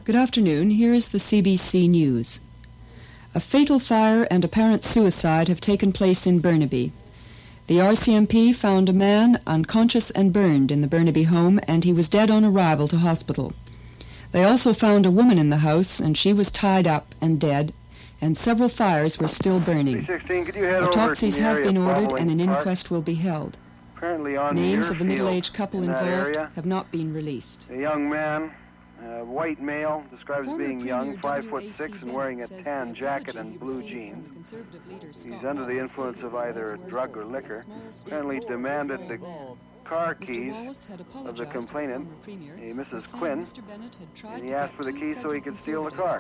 Good afternoon. Here is the CBC News. A fatal fire and apparent suicide have taken place in Burnaby. The RCMP found a man unconscious and burned in the Burnaby home, and he was dead on arrival to hospital. They also found a woman in the house, and she was tied up and dead, and several fires were still burning. Autopsies have been ordered, and an inquest will be held. Names of the middle-aged couple involved have not been released. A young man, a white male, described as being young, 5'6", and wearing a tan jacket and blue jeans. He's under the influence of either drug or liquor. Apparently demanded the car keys of the complainant, a Mrs. Quinn, and he asked for the keys so he could steal the car.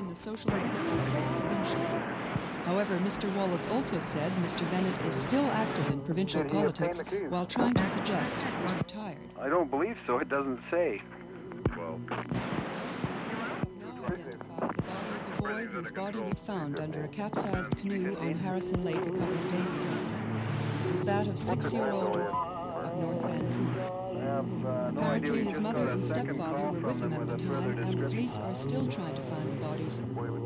However, Mr. Wallace also said Mr. Bennett is still active in provincial politics while trying to suggest he was retired. I don't believe so. It doesn't say. The boy whose body was found under a capsized canoe on Harrison Lake a couple of days ago. It was that of 6-year-old of North Vancouver. Apparently his mother and stepfather were with him at the time, and the police are still trying to find the bodies.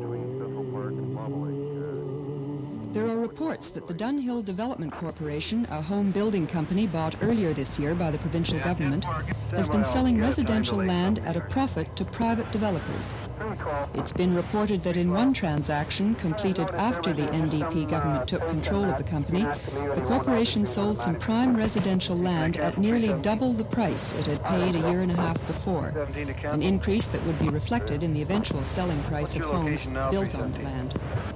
There are reports that the Dunhill Development Corporation, a home building company bought earlier this year by the provincial government, has been selling residential land at a profit to private developers. It's been reported that in one transaction, completed after the NDP government took control of the company, the corporation sold some prime residential land at nearly double the price it had paid a year and a half before, an increase that would be reflected in the eventual selling price of homes built on the land.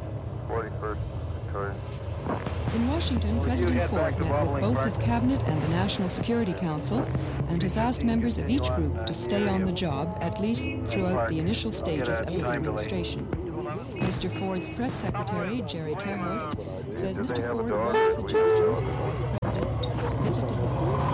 In Washington, President Ford met with both his cabinet and the National Security Council and has asked members of each group to stay on the job, at least throughout the initial stages of his administration. Mr. Ford's press secretary, Jerry Terhorst, says Mr. Ford wants suggestions for Vice President to be submitted to him.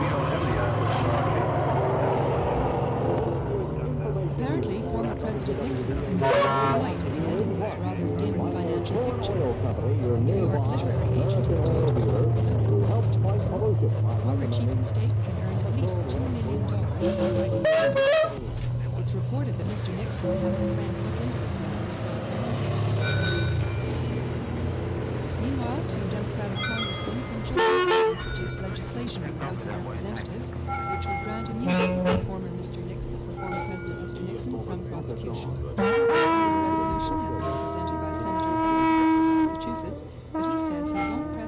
Apparently, former President Nixon considered the light ahead in his rather dim financial picture. A New York literary agent has told a close associate of Mr. Nixon the former chief of state can earn at least $2 million by writing books. It's reported that Mr. Nixon had a friend look into this matter several months ago. Meanwhile, two Democratic congressmen from Georgia introduced legislation in the House of Representatives which would grant immunity for former President Mr. Nixon from prosecution. A similar resolution has been